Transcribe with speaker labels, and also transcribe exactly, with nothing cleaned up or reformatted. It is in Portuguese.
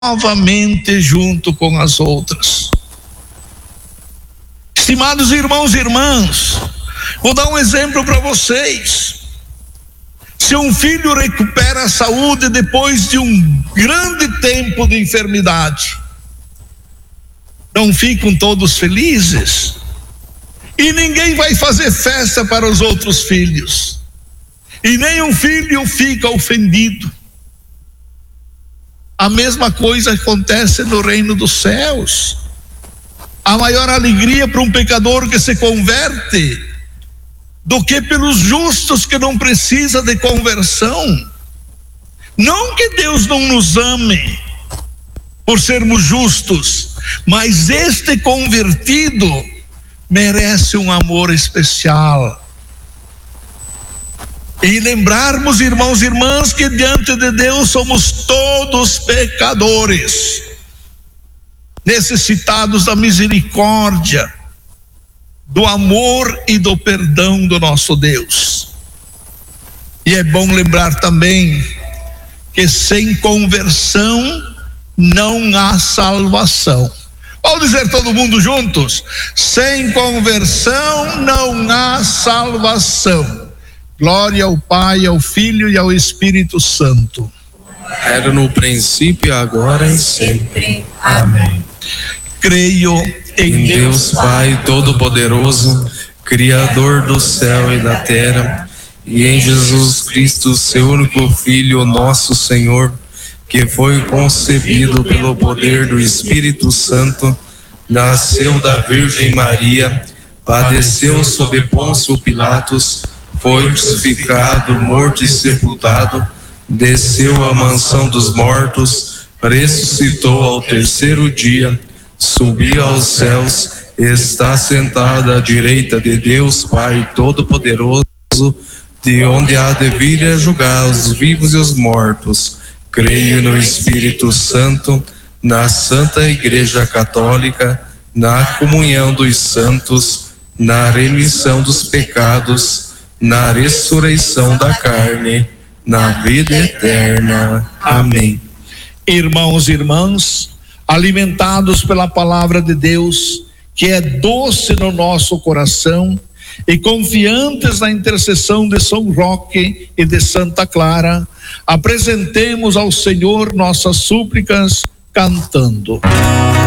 Speaker 1: novamente junto com as outras. Estimados irmãos e irmãs, vou dar um exemplo para vocês. Se um filho recupera a saúde depois de um grande tempo de enfermidade, não ficam todos felizes? E ninguém vai fazer festa para os outros filhos, e nenhum filho fica ofendido. A mesma coisa acontece no reino dos céus. A maior alegria para um pecador que se converte do que pelos justos que não precisa de conversão. Não que Deus não nos ame por sermos justos, mas este convertido merece um amor especial. E lembrarmos, irmãos e irmãs, que diante de Deus somos todos pecadores, necessitados da misericórdia, do amor e do perdão do nosso Deus. E é bom lembrar também que sem conversão não há salvação. Vamos dizer todo mundo juntos: sem conversão não há salvação. Glória ao Pai, ao Filho e ao Espírito Santo.
Speaker 2: Era no princípio, agora e sempre. Amém.
Speaker 1: Creio em,
Speaker 2: em Deus Pai Todo-Poderoso, Criador do céu e da terra, e em Jesus Cristo, seu único Filho, nosso Senhor, que foi concebido pelo poder do Espírito Santo, nasceu da Virgem Maria, padeceu sob Pôncio Pilatos, foi crucificado, morto e sepultado, desceu à mansão dos mortos, ressuscitou ao terceiro dia, subiu aos céus, está sentado à direita de Deus Pai Todo-Poderoso, de onde há de vir a julgar os vivos e os mortos. Creio no Espírito Santo, na Santa Igreja Católica, na comunhão dos santos, na remissão dos pecados, na ressurreição da carne, na vida eterna. Amém.
Speaker 1: Irmãos e irmãs, alimentados pela palavra de Deus, que é doce no nosso coração, e confiantes na intercessão de São Roque e de Santa Clara, apresentemos ao Senhor nossas súplicas cantando.